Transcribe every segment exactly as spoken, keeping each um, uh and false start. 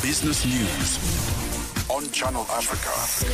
Business News on Channel Africa.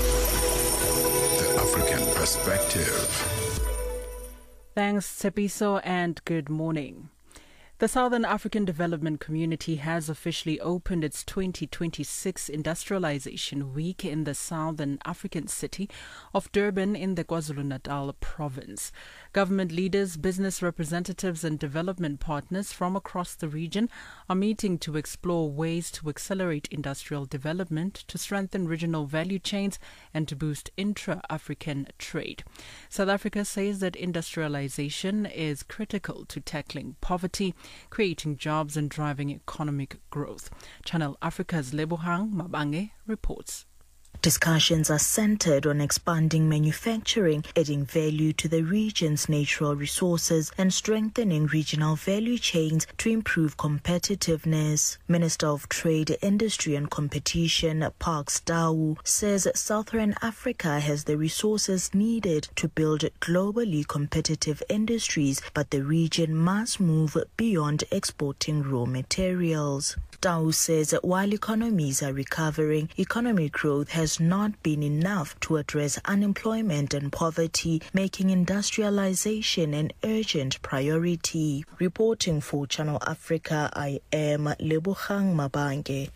The African Perspective. Thanks, Tsepiso, and good morning. The Southern African Development Community has officially opened its twenty twenty-six Industrialization Week in the Southern African city of Durban in the KwaZulu-Natal province. Government leaders, business representatives and development partners from across the region are meeting to explore ways to accelerate industrial development, to strengthen regional value chains and to boost intra-African trade. South Africa says that industrialization is critical to tackling poverty, creating jobs and driving economic growth. Channel Africa's Lebohang Mabange reports. Discussions are centered on expanding manufacturing, adding value to the region's natural resources and strengthening regional value chains to improve competitiveness. Minister of Trade, Industry and Competition, Parks Tau, says Southern Africa has the resources needed to build globally competitive industries, but the region must move beyond exporting raw materials. Tau says that while economies are recovering, economic growth has not been enough to address unemployment and poverty, making industrialization an urgent priority. Reporting for Channel Africa, I am Lebohang Mabange.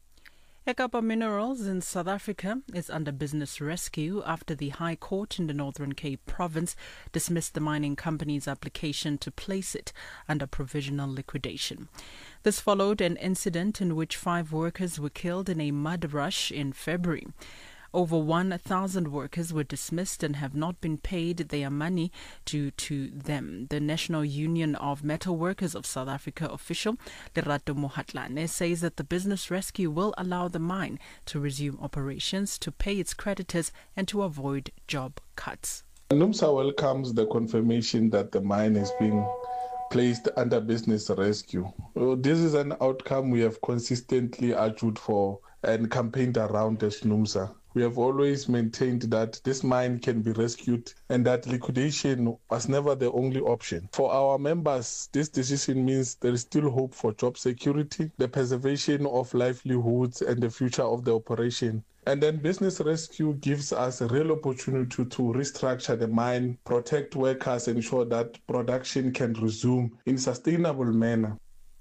Ekapa Minerals in South Africa is under business rescue after the High Court in the Northern Cape province dismissed the mining company's application to place it under provisional liquidation. This followed an incident in which five workers were killed in a mud rush in February. Over one thousand workers were dismissed and have not been paid their money due to them. The National Union of Metal Workers of South Africa official, Lerato Mohatlane, says that the business rescue will allow the mine to resume operations, to pay its creditors and to avoid job cuts. NUMSA welcomes the confirmation that the mine has been placed under business rescue. This is an outcome we have consistently argued for and campaigned around as NUMSA. We have always maintained that this mine can be rescued and that liquidation was never the only option. For our members, this decision means there is still hope for job security, the preservation of livelihoods and the future of the operation. And then business rescue gives us a real opportunity to restructure the mine, protect workers, ensure that production can resume in a sustainable manner.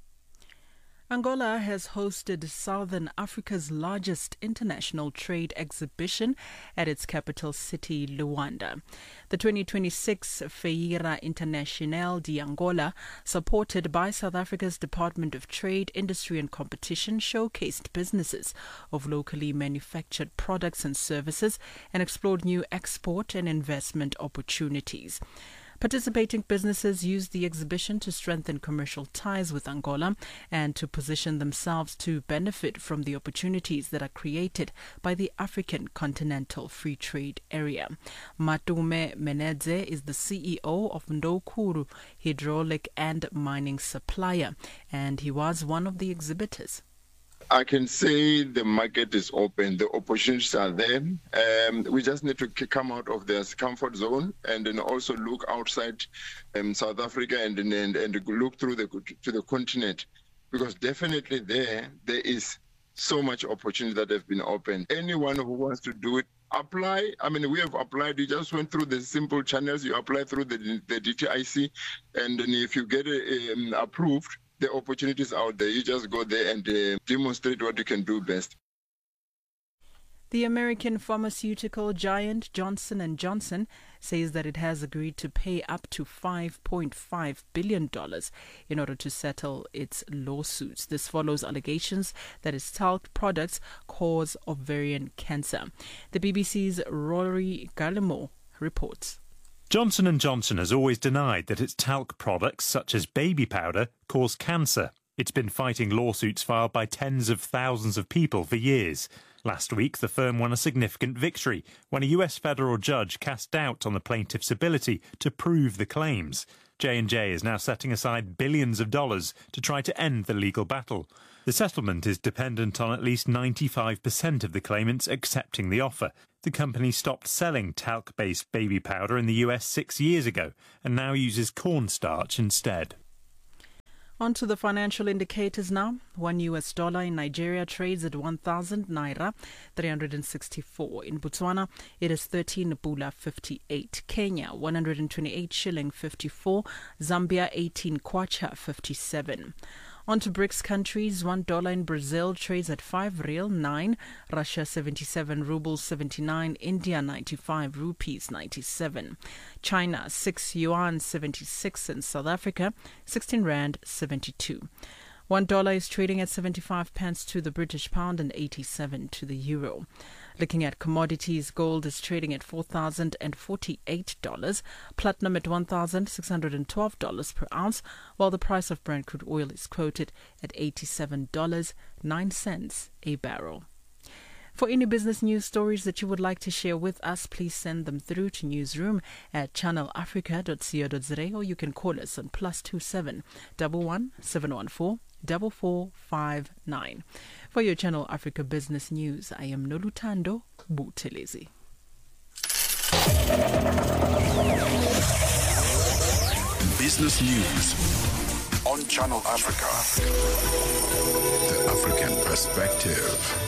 Angola has hosted Southern Africa's largest international trade exhibition at its capital city, Luanda. The twenty twenty-six Feira Internacional de Angola, supported by South Africa's Department of Trade, Industry and Competition, showcased businesses of locally manufactured products and services and explored new export and investment opportunities. Participating businesses used the exhibition to strengthen commercial ties with Angola and to position themselves to benefit from the opportunities that are created by the African Continental Free Trade Area. Matume Menedze is the C E O of Ndokuru Hydraulic and Mining Supplier, and he was one of the exhibitors. I can say the market is open, the opportunities are there. Um, we just need to come out of this comfort zone and then also look outside um, South Africa and, and and look through the to the continent, because definitely there there is so much opportunity that have been opened. Anyone who wants to do it, apply. I mean, we have applied. You just went through the simple channels. You apply through the the D T I C, and then if you get it um, approved, the opportunities out there. You just go there and uh, demonstrate what you can do best. The American pharmaceutical giant Johnson and Johnson says that it has agreed to pay up to five point five billion dollars in order to settle its lawsuits. This follows allegations that its talc products cause ovarian cancer. The B B C's Rory Gallimore reports. Johnson and Johnson has always denied that its talc products, such as baby powder, cause cancer. It's been fighting lawsuits filed by tens of thousands of people for years. Last week, the firm won a significant victory when a U S federal judge cast doubt on the plaintiff's ability to prove the claims. J and J is now setting aside billions of dollars to try to end the legal battle. The settlement is dependent on at least ninety-five percent of the claimants accepting the offer. The company stopped selling talc-based baby powder in the U S six years ago and now uses cornstarch instead. On to the financial indicators now. One U S dollar in Nigeria trades at one thousand naira, three hundred sixty-four. In Botswana, it is thirteen pula fifty-eight. Kenya, one hundred twenty-eight shilling fifty-four. Zambia, eighteen kwacha fifty-seven. On to BRICS countries, one dollar in Brazil trades at five real nine, Russia seventy-seven rubles seventy-nine, India ninety-five rupees ninety-seven, China six yuan seventy-six, and South Africa sixteen rand seventy-two. One dollar is trading at seventy-five pence to the British pound and eighty-seven to the euro. Looking at commodities, gold is trading at four thousand forty-eight dollars, platinum at one thousand six hundred twelve dollars per ounce, while the price of Brent crude oil is quoted at eighty-seven dollars and nine cents a barrel. For any business news stories that you would like to share with us, please send them through to newsroom at channel africa dot co dot za, or you can call us on plus two seven one one seven one four four four five nine. For your Channel Africa business news, I am Nolutando Buthelezi. Business news on Channel Africa. The African perspective.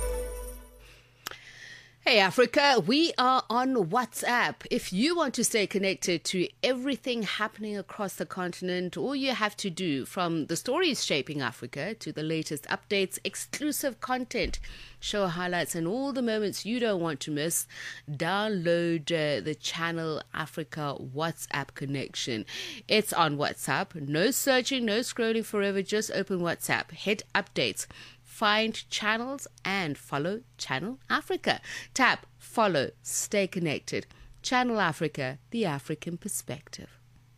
Hey Africa, we are on WhatsApp. If you want to stay connected to everything happening across the continent, all you have to do, from the stories shaping Africa to the latest updates, exclusive content, show highlights, and all the moments you don't want to miss, download uh, the Channel Africa WhatsApp connection. It's on WhatsApp. No searching, no scrolling forever. Just open WhatsApp, hit updates, find channels, and follow Channel Africa. Tap, follow, stay connected. Channel Africa, the African perspective.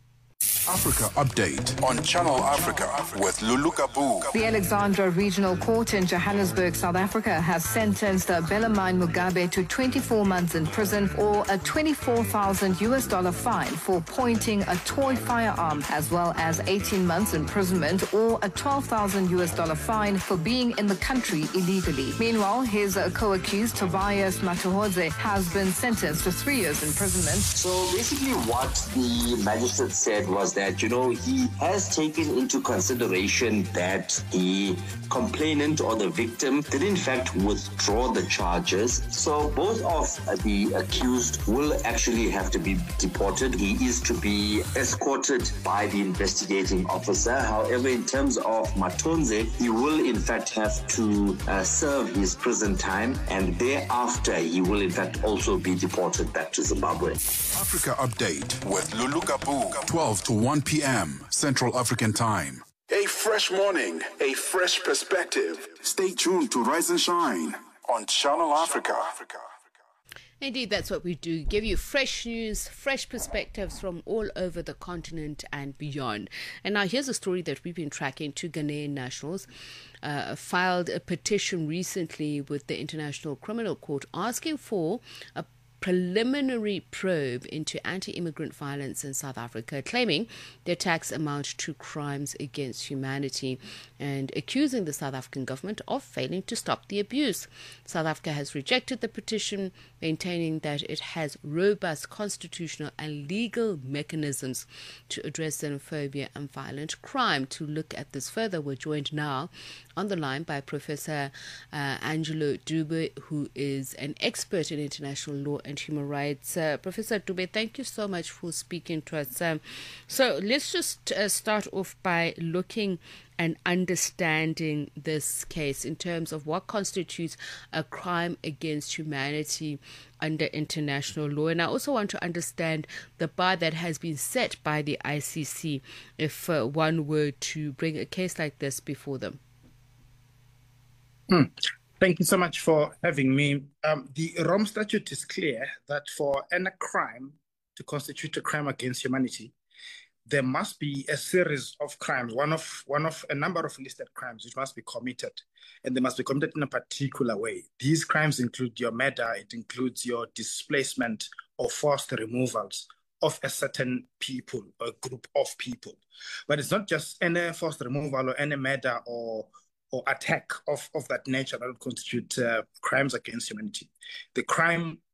Africa Update on Channel Africa with Lulu Kabu. The Alexandra Regional Court in Johannesburg, South Africa, has sentenced Bellarmine Mugabe to twenty-four months in prison or a twenty-four thousand US dollar fine for pointing a toy firearm, as well as eighteen months imprisonment or a twelve thousand US dollar fine for being in the country illegally. Meanwhile, his co-accused Tobias Matuhodze has been sentenced to three years imprisonment. So basically what the magistrate said was that, you know, he has taken into consideration that the complainant or the victim did in fact withdraw the charges. So both of the accused will actually have to be deported. He is to be escorted by the investigating officer. However, in terms of Matonze, he will in fact have to uh, serve his prison time, and thereafter he will in fact also be deported back to Zimbabwe. Africa Update with Lulu Kabu, twelve to one p.m. Central African Time. A fresh morning, a fresh perspective. Stay tuned to Rise and Shine on Channel Africa. Indeed, that's what we do. Give you fresh news, fresh perspectives from all over the continent and beyond. And now here's a story that we've been tracking. Two Ghanaian nationals uh, filed a petition recently with the International Criminal Court asking for a preliminary probe into anti-immigrant violence in South Africa, claiming the attacks amount to crimes against humanity and accusing the South African government of failing to stop the abuse. South Africa has rejected the petition, maintaining that it has robust constitutional and legal mechanisms to address xenophobia and violent crime. To look at this further, we're joined now on the line by Professor uh, Angelo Dube, who is an expert in international law and human rights. Uh, Professor Dube, thank you so much for speaking to us. Um, so let's just uh, start off by looking and understanding this case in terms of what constitutes a crime against humanity under international law. And I also want to understand the bar that has been set by the I C C if uh, one were to bring a case like this before them. Hmm. Thank you so much for having me. Um, the Rome Statute is clear that for any crime to constitute a crime against humanity, there must be a series of crimes, one of one of a number of listed crimes which must be committed, and they must be committed in a particular way. These crimes include your murder, it includes your displacement or forced removals of a certain people, a group of people. But it's not just any forced removal or any murder or or attack of, of that nature that would constitute uh, crimes against humanity. The crime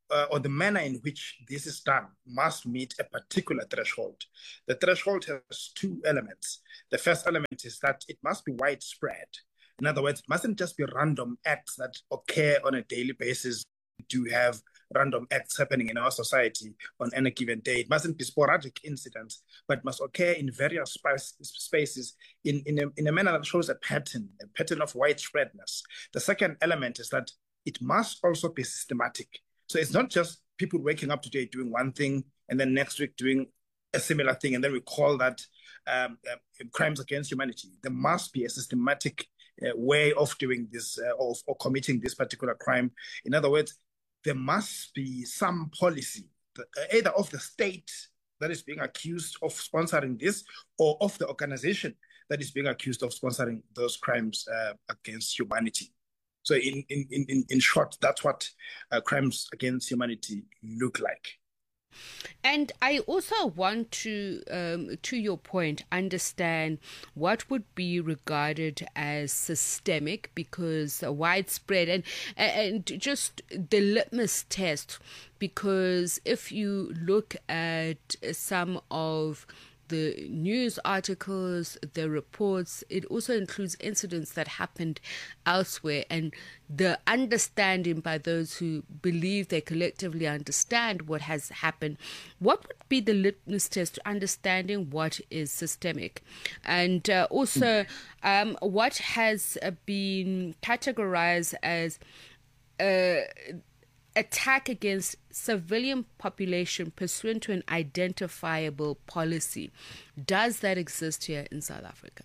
uh, or the manner in which this is done must meet a particular threshold. The threshold has two elements. The first element is that it must be widespread. In other words, it mustn't just be random acts that occur on a daily basis. To have random acts happening in our society on any given day. It mustn't be sporadic incidents, but must occur in various spaces in, in, a, in a manner that shows a pattern, a pattern of widespreadness. The second element is that it must also be systematic. So it's not just people waking up today doing one thing and then next week doing a similar thing, and then we call that um, uh, crimes against humanity. There must be a systematic uh, way of doing this, uh, of, or committing this particular crime. In other words, there must be some policy, either of the state that is being accused of sponsoring this, or of the organization that is being accused of sponsoring those crimes uh, against humanity. So in, in, in, in short, that's what uh, crimes against humanity look like. And I also want to, um, to your point, understand what would be regarded as systemic, because widespread and and just the litmus test, because if you look at some of the news articles, the reports, it also includes incidents that happened elsewhere, and the understanding by those who believe they collectively understand what has happened. What would be the litmus test to understanding what is systemic? And uh, also, um, what has been categorized as uh, attack against civilian population pursuant to an identifiable policy. Does that exist here in South Africa?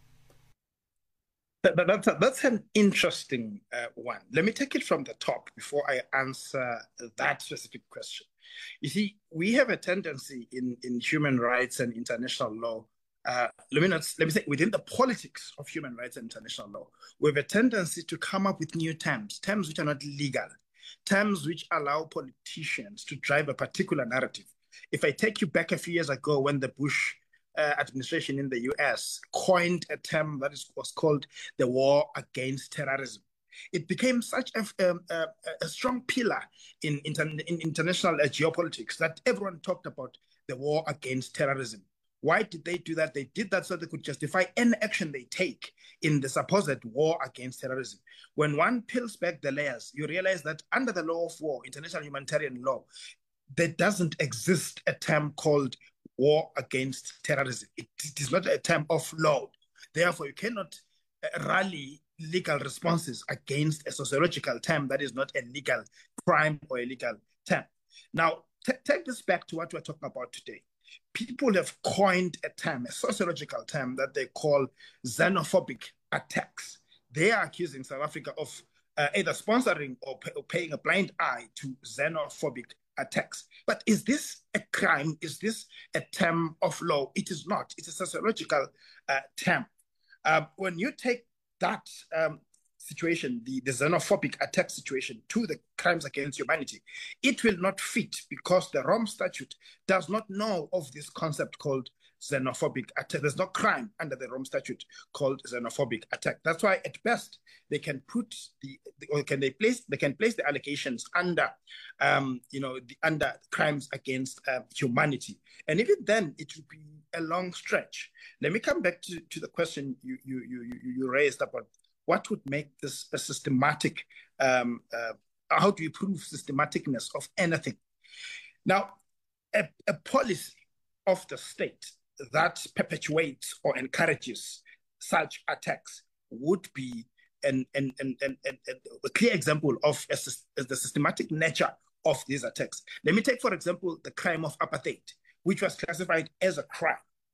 That, that's, a, that's an interesting uh, one. Let me take it from the top before I answer that specific question. You see, we have a tendency in, in human rights and international law, uh, let me not, let me say within the politics of human rights and international law, we have a tendency to come up with new terms, terms which are not legal, terms which allow politicians to drive a particular narrative. If I take you back a few years ago when the Bush uh, administration in the U S coined a term that is, was called the war against terrorism, it became such a, um, a, a strong pillar in, inter in international uh, geopolitics that everyone talked about the war against terrorism. Why did they do that? They did that so they could justify any action they take in the supposed war against terrorism. When one peels back the layers, you realize that under the law of war, international humanitarian law, there doesn't exist a term called war against terrorism. It, it is not a term of law. Therefore, you cannot uh, rally legal responses against a sociological term that is not a legal crime or a legal term. Now, take this back to what we're talking about today. People have coined a term, a sociological term that they call xenophobic attacks. They are accusing South Africa of uh, either sponsoring or, pay, or paying a blind eye to xenophobic attacks. But is this a crime? Is this a term of law? It is not. It's a sociological uh, term. Uh, when you take that um, situation, the, the xenophobic attack situation, to the crimes against humanity, it will not fit because the Rome Statute does not know of this concept called xenophobic attack. There's no crime under the Rome Statute called xenophobic attack. That's why at best they can put the, or can they place, they can place the allegations under, um, you know, the, under crimes against uh, humanity. And even then, it would be a long stretch. Let me come back to, to the question you, you, you, you raised about what would make this a systematic, um, uh, how do you prove systematicness of anything? Now, a, a policy of the state that perpetuates or encourages such attacks would be an, an, an, an, an, a clear example of a, the systematic nature of these attacks. Let me take, for example, the crime of apartheid, which was classified as a crime.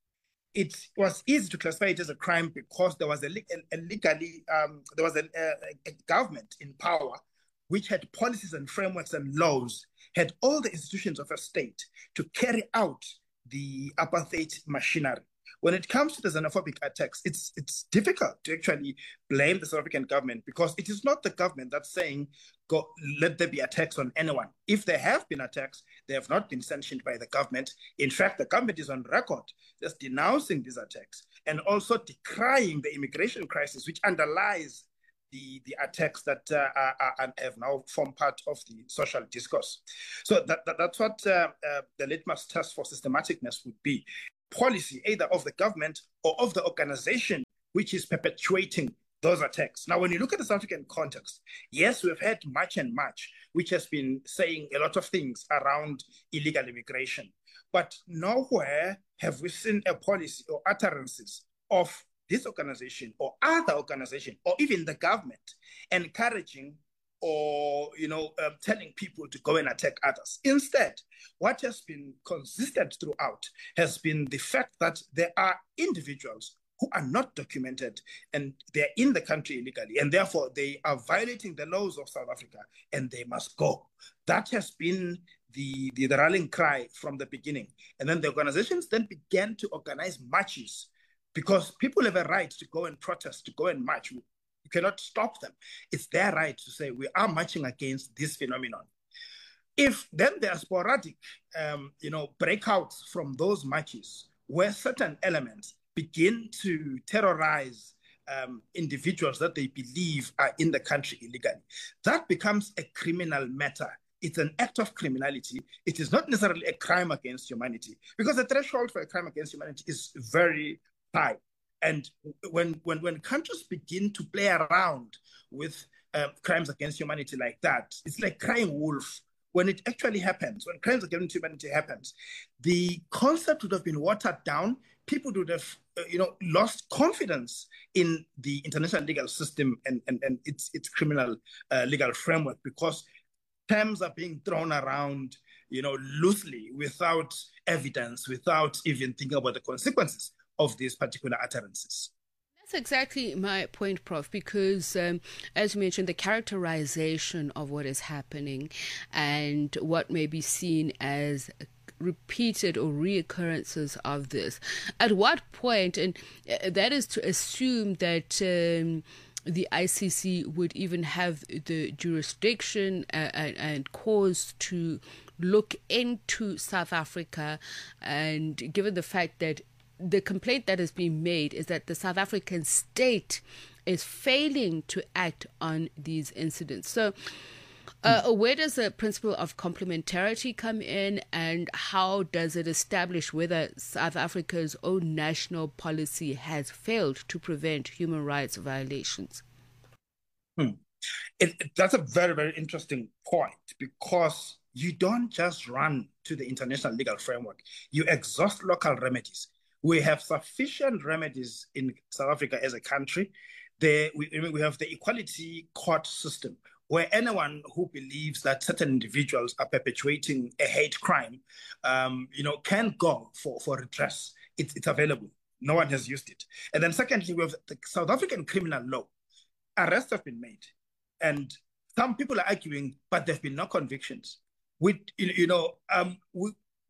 It was easy to classify it as a crime because there was a, a, a legally, um, there was a, a, a government in power which had policies and frameworks and laws, had all the institutions of a state to carry out the apartheid machinery. When it comes to the xenophobic attacks, it's, it's difficult to actually blame the South African government because it is not the government that's saying, go, let there be attacks on anyone. If there have been attacks, they have not been sanctioned by the government. In fact, the government is on record just denouncing these attacks and also decrying the immigration crisis which underlies the, the attacks that uh, are, are, have now formed part of the social discourse. So that, that, that's what uh, uh, the litmus test for systematicness would be. Policy either of the government or of the organization which is perpetuating those attacks. Now, when you look at the South African context, yes, we've had March and March, which has been saying a lot of things around illegal immigration. But nowhere have we seen a policy or utterances of this organization or other organization or even the government encouraging or, you know, um, telling people to go and attack others. Instead, what has been consistent throughout has been the fact that there are individuals who are not documented and they're in the country illegally, and therefore they are violating the laws of South Africa and they must go. That has been the, the, the rallying cry from the beginning. And then the organizations then began to organize marches because people have a right to go and protest, to go and march. You cannot stop them. It's their right to say, we are marching against this phenomenon. If then there are sporadic, um, you know, breakouts from those marches where certain elements begin to terrorize um, individuals that they believe are in the country illegally, that becomes a criminal matter. It's an act of criminality. It is not necessarily a crime against humanity, because the threshold for a crime against humanity is very high. And when, when, when countries begin to play around with uh, crimes against humanity like that, it's like crying wolf. When it actually happens, when crimes against humanity happens, the concept would have been watered down. People would have, uh, you know, lost confidence in the international legal system and, and, and its, its criminal uh, legal framework, because terms are being thrown around, you know, loosely without evidence, without even thinking about the consequences of these particular utterances. That's exactly my point, Professor because um, as you mentioned, the characterization of what is happening and what may be seen as repeated or reoccurrences of this. At what point, and that is to assume that um, the I C C would even have the jurisdiction uh, and, and cause to look into South Africa, and given the fact that the complaint that is being made is that the South African state is failing to act on these incidents. So uh, where does the principle of complementarity come in, and how does it establish whether South Africa's own national policy has failed to prevent human rights violations? Hmm. It, it, that's a very, very interesting point, because you don't just run to the international legal framework. You exhaust local remedies. We have sufficient remedies in South Africa as a country. There, we, we have the equality court system, where anyone who believes that certain individuals are perpetuating a hate crime, um, you know, can go for, for redress. It's, it's available. No one has used it. And then secondly, we have the South African criminal law. Arrests have been made. And some people are arguing, but there have been no convictions. We, you know, um, we,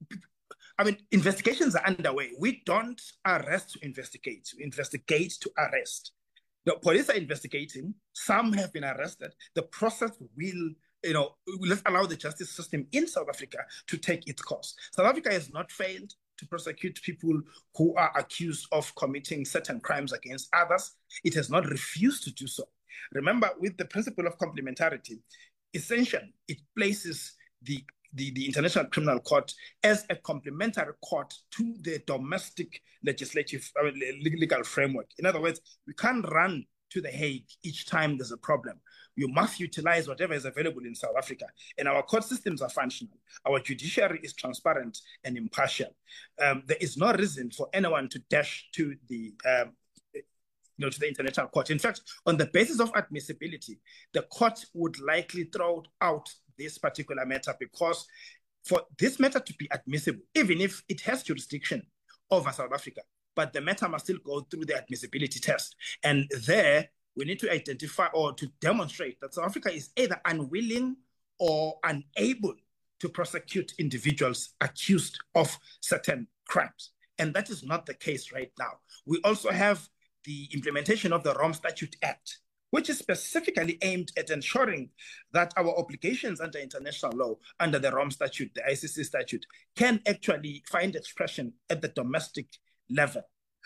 I mean, investigations are underway. We don't arrest to investigate. We investigate to arrest. The police are investigating. Some have been arrested. The process will, you know, let's allow the justice system in South Africa to take its course. South Africa has not failed to prosecute people who are accused of committing certain crimes against others. It has not refused to do so. Remember, with the principle of complementarity, essentially, it places the The, the International Criminal Court as a complementary court to the domestic legislative I mean, legal framework. In other words, we can't run to The Hague each time there's a problem. You must utilize whatever is available in South Africa. And our court systems are functional. Our judiciary is transparent and impartial. Um, there is no reason for anyone to dash to the um, you know, to the International Court. In fact, on the basis of admissibility, the court would likely throw out this particular matter, because for this matter to be admissible, even if it has jurisdiction over South Africa, but the matter must still go through the admissibility test. And there, we need to identify or to demonstrate that South Africa is either unwilling or unable to prosecute individuals accused of certain crimes. And that is not the case right now. We also have the implementation of the Rome Statute Act, which is specifically aimed at ensuring that our obligations under international law, under the Rome Statute, the I C C statute, can actually find expression at the domestic level.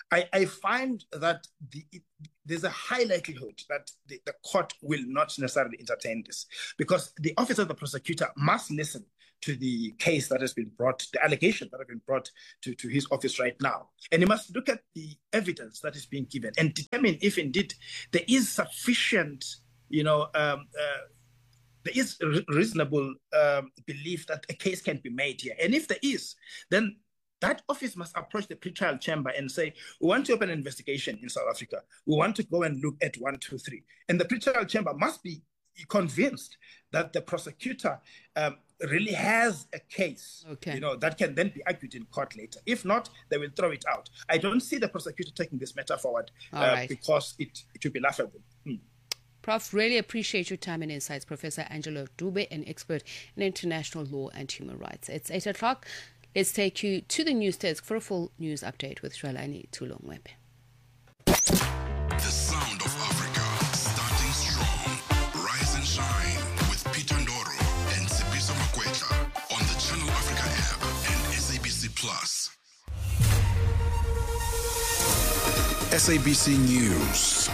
I, I find that the, it, there's a high likelihood that the, the court will not necessarily entertain this, because the office of the prosecutor must listen to the case that has been brought, the allegation that have been brought to, to his office right now. And he must look at the evidence that is being given and determine if indeed there is sufficient, you know, um, uh, there is re- reasonable um, belief that a case can be made here. And if there is, then that office must approach the pretrial chamber and say, we want to open an investigation in South Africa. We want to go and look at one, two, three. And the pretrial chamber must be convinced that the prosecutor um, really has a case, okay. you know, that can then be argued in court later. If not, they will throw it out. I don't see the prosecutor taking this matter forward uh, right. because it, it would be laughable. Hmm. Prof, really appreciate your time and insights. Professor Angelo Dube, an expert in international law and human rights. It's eight o'clock. Let's take you to the news desk for a full news update with Shalani Tulongwebe. The sound of Africa, starting strong. Rise and shine with Peter Ndoro and Sipiso Makwetla on the Channel Africa app and S A B C Plus. S A B C News.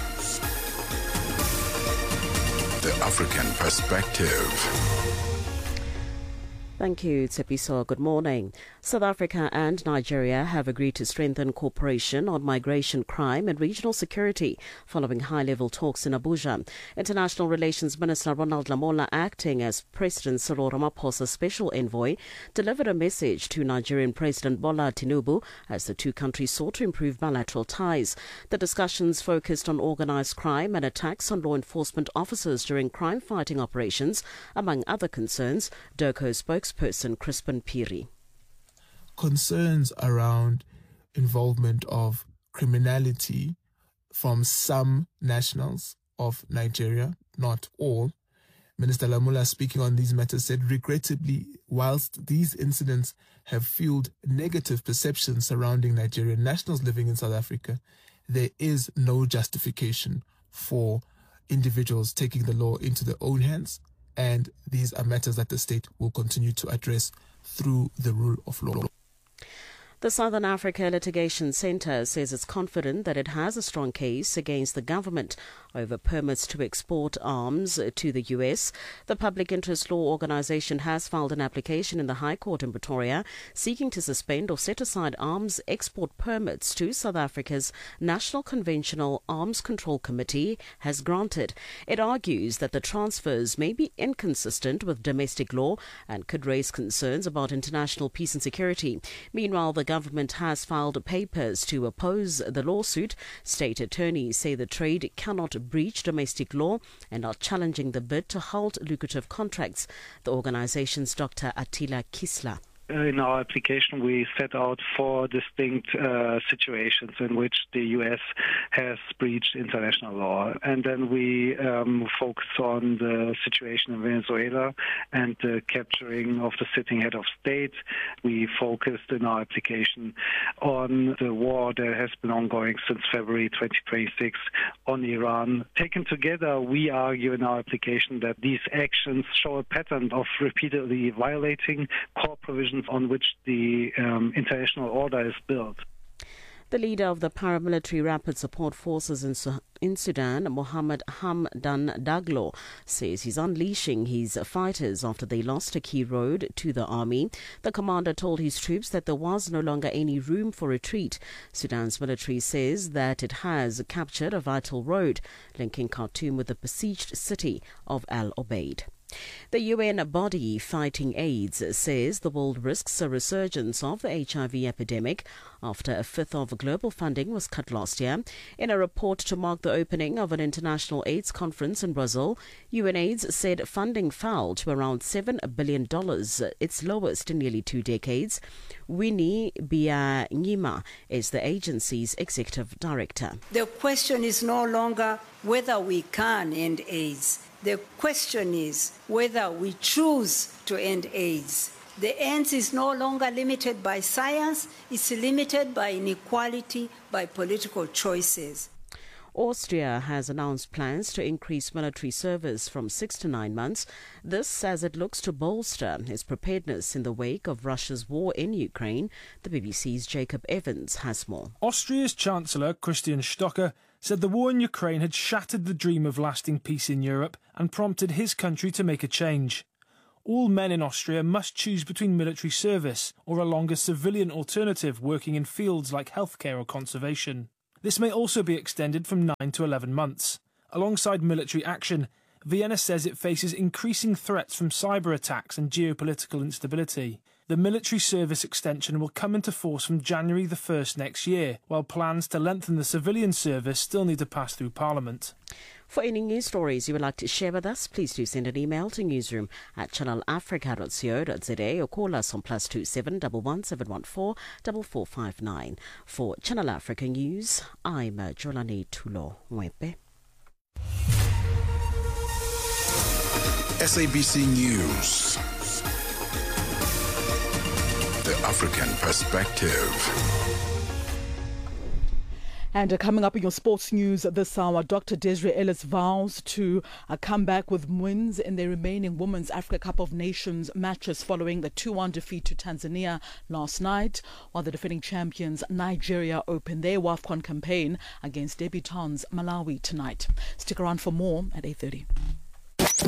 The African Perspective. Thank you, Tsepiso. Good morning. South Africa and Nigeria have agreed to strengthen cooperation on migration, crime and regional security following high-level talks in Abuja. International Relations Minister Ronald Lamola, acting as President Cyril Ramaphosa's special envoy, delivered a message to Nigerian President Bola Tinubu as the two countries sought to improve bilateral ties. The discussions focused on organized crime and attacks on law enforcement officers during crime-fighting operations, among other concerns. DIRCO spokesperson Crispin Piri. Concerns around involvement of criminality from some nationals of Nigeria, not all. Minister Lamola, speaking on these matters, said, regrettably, whilst these incidents have fueled negative perceptions surrounding Nigerian nationals living in South Africa, there is no justification for individuals taking the law into their own hands, and these are matters that the state will continue to address through the rule of law. The Southern Africa Litigation Centre says it's confident that it has a strong case against the government over permits to export arms to the U S. The Public Interest Law Organisation has filed an application in the High Court in Pretoria seeking to suspend or set aside arms export permits to South Africa's National Conventional Arms Control Committee has granted. It argues that the transfers may be inconsistent with domestic law and could raise concerns about international peace and security. Meanwhile, the government has filed papers to oppose the lawsuit. State attorneys say the trade cannot breach domestic law and are challenging the bid to halt lucrative contracts. The organization's Doctor Attila Kisla. In our application, we set out four distinct uh, situations in which the U S has breached international law. And then we um, focus on the situation in Venezuela and the capturing of the sitting head of state. We focused in our application on the war that has been ongoing since February twenty twenty-six on Iran. Taken together, we argue in our application that these actions show a pattern of repeatedly violating core provisions on which the um, international order is built. The leader of the paramilitary rapid support forces in, Su- in Sudan, Mohammed Hamdan Daglo, says he's unleashing his fighters after they lost a key road to the army. The commander told his troops that there was no longer any room for retreat. Sudan's military says that it has captured a vital road linking Khartoum with the besieged city of Al Obeid. The U N body fighting AIDS says the world risks a resurgence of the H I V epidemic after a fifth of global funding was cut last year. In a report to mark the opening of an international AIDS conference in Brazil, UNAIDS said funding fell to around seven billion dollars, its lowest in nearly two decades. Winnie Byanyima is the agency's executive director. The question is no longer whether we can end AIDS. The question is whether we choose to end AIDS. The end is no longer limited by science, it's limited by inequality, by political choices. Austria has announced plans to increase military service from six to nine months. This as it looks to bolster its preparedness in the wake of Russia's war in Ukraine. The B B C's Jacob Evans has more. Austria's Chancellor Christian Stocker said the war in Ukraine had shattered the dream of lasting peace in Europe and prompted his country to make a change. All men in Austria must choose between military service or a longer civilian alternative working in fields like healthcare or conservation. This may also be extended from nine to eleven months. Alongside military action, Vienna says it faces increasing threats from cyber attacks and geopolitical instability. The military service extension will come into force from January the first next year, while plans to lengthen the civilian service still need to pass through Parliament. For any news stories you would like to share with us, please do send an email to newsroom at channel africa dot co dot za or call us on plus two seven one one seven one four four four five nine. For Channel Africa News, I'm Jolani Tulo Mwepe. S A B C News. The African Perspective. And uh, coming up in your sports news this hour, Doctor Desiree Ellis vows to uh, come back with wins in the remaining Women's Africa Cup of Nations matches following the two one defeat to Tanzania last night, while the defending champions Nigeria open their WAFCON campaign against debutants Malawi tonight. Stick around for more at eight thirty.